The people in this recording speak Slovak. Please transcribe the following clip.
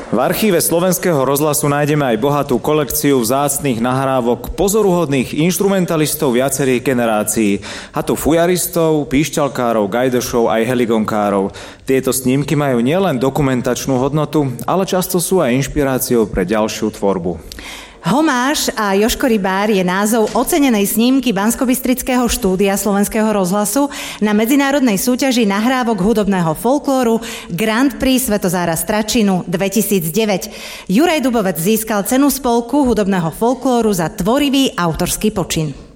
V archíve Slovenského rozhlasu nájdeme aj bohatú kolekciu vzácnych nahrávok pozoruhodných inštrumentalistov viacerých generácií, a to fujaristov, píšťalkárov, gajdošov aj heligonkárov. Tieto snímky majú nielen dokumentačnú hodnotu, ale často sú aj inšpiráciou pre ďalšiu tvorbu. Homáš a Jožko Rybár je názov ocenenej snímky Banskobystrického štúdia Slovenského rozhlasu na medzinárodnej súťaži nahrávok hudobného folklóru Grand Prix Svetozára Stračinu 2009. Juraj Dubovec získal cenu spolku hudobného folklóru za tvorivý autorský počin.